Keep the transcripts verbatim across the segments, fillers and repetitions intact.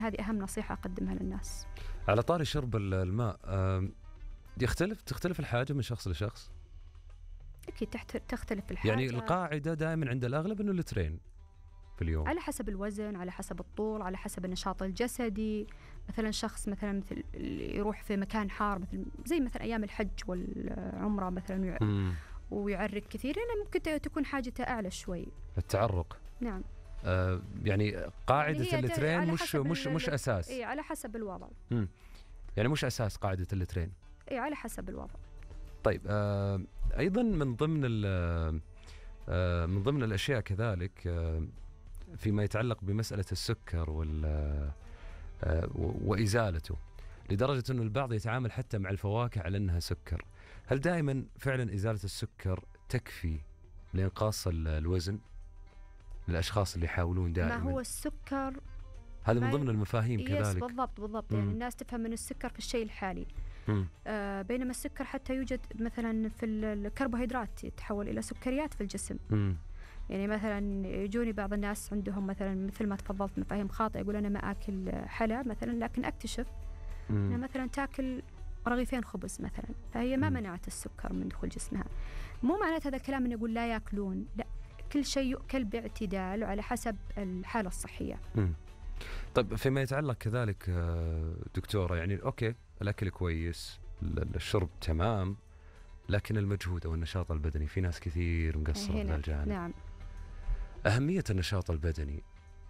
هذه أهم نصيحة أقدمها للناس. على طاري شرب الماء، يختلف تختلف الحاجة من شخص لشخص؟ أكيد تختلف الحاجة. يعني القاعدة دائما عند الأغلب أنه لترين في اليوم، على حسب الوزن، على حسب الطول، على حسب النشاط الجسدي. مثلا شخص مثلا مثل يروح في مكان حار، مثل زي مثلا أيام الحج والعمرة مثلا ويعرق كثير، هنا ممكن تكون حاجته أعلى شوي. التعرق، نعم. آه يعني قاعدة يعني اللترين مش مش مش أساس. إيه، على حسب الوضع. مم. يعني مش أساس قاعدة اللترين. إيه، على حسب الوضع. طيب، آه أيضا من ضمن آه من ضمن الأشياء كذلك آه فيما يتعلق بمسألة السكر وال آه وإزالته، لدرجة أنه البعض يتعامل حتى مع الفواكه على أنها سكر. هل دائما فعلا إزالة السكر تكفي لإنقاص الوزن للأشخاص اللي يحاولون دائما؟ ما هو السكر هذا من ضمن المفاهيم كذلك. بالضبط بالضبط. يعني الناس تفهم من السكر في الشيء الحالي، آه بينما السكر حتى يوجد مثلا في الكربوهيدرات يتحول إلى سكريات في الجسم. مم. يعني مثلا يجوني بعض الناس عندهم مثلا مثل ما تفضلت مفاهيم خاطئة، يقول أنا ما أكل حلا مثلا، لكن أكتشف أنها مثلا تأكل رغيفين خبز مثلا، فهي ما منعت السكر من دخول جسمها. مو معنات هذا الكلام أن يقول لا يأكلون، لا، كل شيء يؤكل باعتدال وعلى حسب الحالة الصحية. مم. طيب، فيما يتعلق كذلك دكتورة، يعني أوكي الأكل كويس، الشرب تمام، لكن المجهود أو النشاط البدني في ناس كثير مقصرة في الجانب. نعم. أهمية النشاط البدني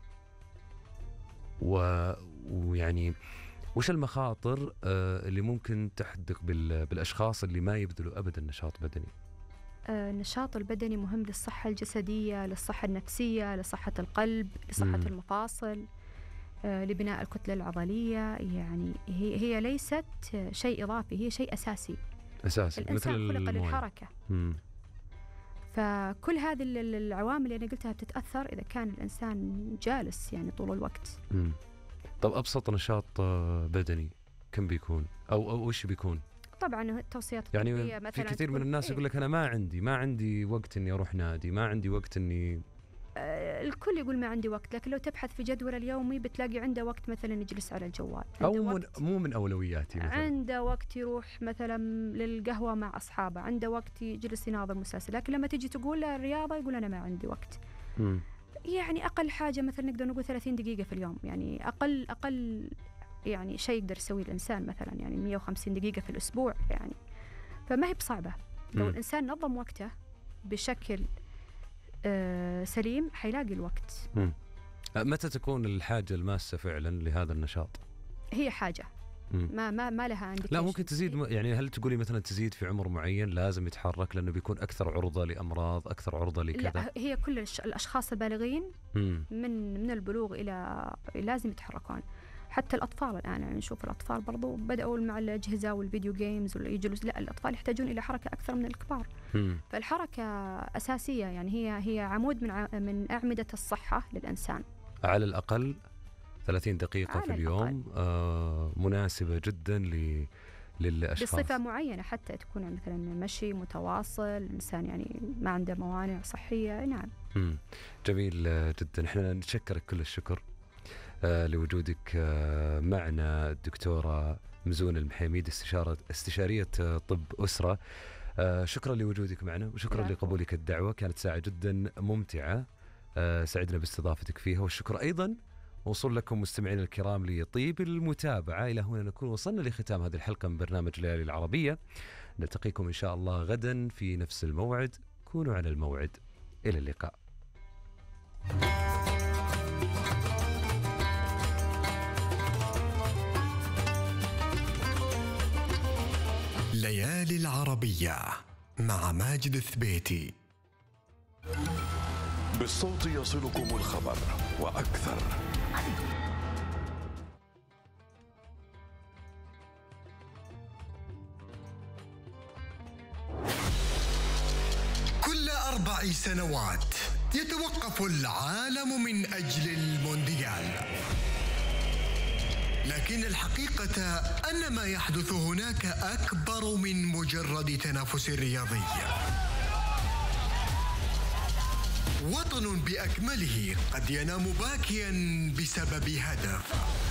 و... ويعني وش المخاطر اللي ممكن تحدق بال... بالأشخاص اللي ما يبذلوا أبدا نشاط بدني؟ النشاط البدني مهم للصحة الجسدية، للصحة النفسية، لصحة القلب، لصحة م. المفاصل، لبناء الكتلة العضلية. يعني هي هي ليست شيء إضافي، هي شيء أساسي أساسي. الإنسان مثل خلق للحركة. مم. فكل هذه العوامل اللي أنا قلتها بتتأثر إذا كان الإنسان جالس يعني طول الوقت. مم. طب أبسط نشاط بدني كم بيكون أو أو إيش بيكون؟ طبعا التوصيات الطبية يعني مثلا في كثير من الناس إيه؟ يقول لك أنا ما عندي ما عندي وقت إني أروح نادي، ما عندي وقت إني آه الكل يقول ما عندي وقت، لكن لو تبحث في جدول اليومي بتلاقي عنده وقت مثلا يجلس على الجوال، أو من مو من أولوياتي مثلا. عنده وقت يروح مثلا للقهوة مع أصحابه، عنده وقت يجلس يناظر مسلسل، لكن لما تيجي تقول له الرياضة يقول أنا ما عندي وقت. م. يعني أقل حاجة مثلا نقدر نقول ثلاثين دقيقة في اليوم، يعني أقل أقل يعني شيء يقدر يسويه الإنسان مثلا، يعني مئة وخمسين دقيقة في الأسبوع يعني، فما هي بصعبة. لو م. الإنسان نظم وقته بشكل آه سليم حيلاقي الوقت. م. متى تكون الحاجة الماسة فعلا لهذا النشاط؟ هي حاجة م. ما ما ما لها عندك. لا ممكن تزيد، يعني هل تقولي مثلا تزيد في عمر معين لازم يتحرك لأنه بيكون أكثر عرضة لأمراض، أكثر عرضة لكذا؟ لا، هي كل الأشخاص البالغين م. من من البلوغ إلى لازم يتحركون. حتى الأطفال الآن يعني نشوف الأطفال برضو بدأوا مع الأجهزة والفيديو جيمز والجلوس، لا الأطفال يحتاجون إلى حركة أكثر من الكبار. م. فالحركة أساسية، يعني هي هي عمود من من أعمدة الصحة للإنسان. على الأقل ثلاثين دقيقة في اليوم آه مناسبة جدا ل للأشخاص بصفة معينة، حتى تكون مثلا مشي متواصل، الإنسان يعني ما عنده موانع صحية. نعم. م. جميل جدا. احنا نشكرك كل الشكر آه لوجودك آه معنا الدكتورة مزون المحيميد، استشارة استشارية طب أسرة. آه شكرا لوجودك معنا وشكرا لقبولك الدعوة، كانت ساعة جدا ممتعة، آه سعدنا باستضافتك فيها، والشكر أيضا وصل لكم مستمعين الكرام لطيب المتابعة. إلى هنا نكون وصلنا لختام هذه الحلقة من برنامج ليالي العربية، نلتقيكم إن شاء الله غدا في نفس الموعد، كونوا على الموعد. إلى اللقاء. ليالي العربية مع ماجد الثبيتي. بالصوت يصلكم الخبر وأكثر. كل أربع سنوات يتوقف العالم من أجل المونديال، لكن الحقيقة أن ما يحدث هناك أكبر من مجرد تنافس رياضي. وطن بأكمله قد ينام باكيا بسبب هدف.